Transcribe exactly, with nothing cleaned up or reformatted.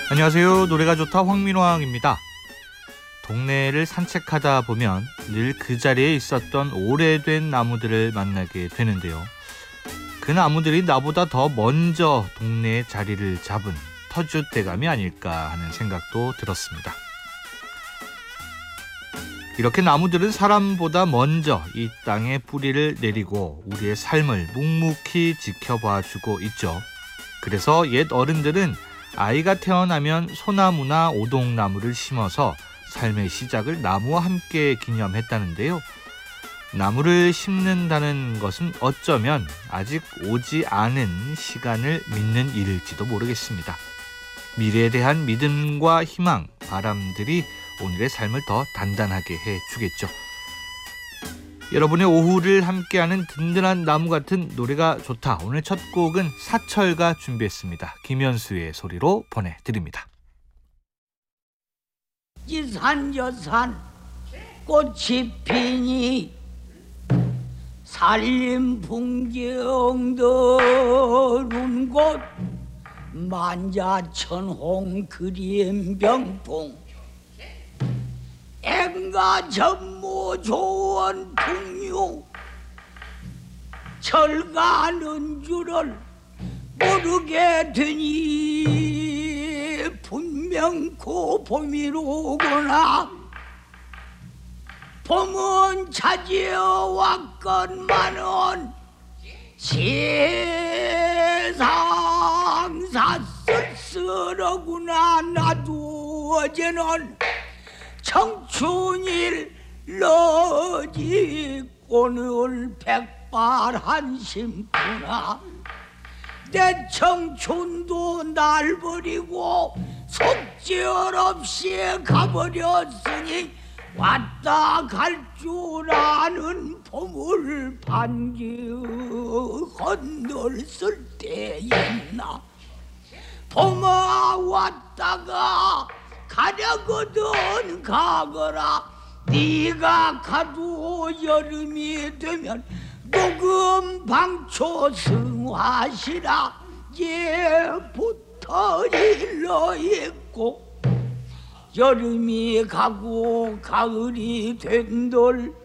안녕하세요. 노래가 좋다 황민호왕입니다. 동네를 산책하다 보면 늘 그 자리에 있었던 오래된 나무들을 만나게 되는데요. 그 나무들이 나보다 더 먼저 동네의 자리를 잡은 터줏대감이 아닐까 하는 생각도 들었습니다. 이렇게 나무들은 사람보다 먼저 이 땅에 뿌리를 내리고 우리의 삶을 묵묵히 지켜봐주고 있죠. 그래서 옛 어른들은 아이가 태어나면 소나무나 오동나무를 심어서 삶의 시작을 나무와 함께 기념했다는데요. 나무를 심는다는 것은 어쩌면 아직 오지 않은 시간을 믿는 일일지도 모르겠습니다. 미래에 대한 믿음과 희망, 바람들이 오늘의 삶을 더 단단하게 해주겠죠. 여러분의 오후를 함께하는 든든한 나무 같은 노래가 좋다. 오늘 첫 곡은 사철가 준비했습니다. 김현수의 소리로 보내드립니다. 이 산 저 산 꽃이 피니 산림 풍경 드는 곳 만자천홍 그림 병풍 앵가 전무 좋은 풍류 철가는 줄을 모르게 되니 분명 그 봄이로구나. 봄은 차지어왔건만은 세상 쌀쓸하구나. 나도 어제는 청춘일 러지 오늘 백발한 심구나. 내 청춘도 날 버리고 속절없이 가버렸으니 왔다 갈 줄 아는 봄을 반기 건널 때였나. 봄아 왔다가 가려거든 가거라. 네가 가도 여름이 되면 녹음 방초 승화시라. 예부터 일러있고 여름이 가고 가을이 된돌